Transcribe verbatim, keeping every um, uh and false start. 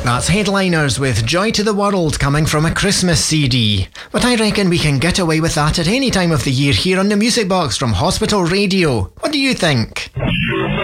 That's Headliners with Joy to the World coming from a Christmas C D. But I reckon we can get away with that at any time of the year here on the Music Box from Hospital Radio. What do you think?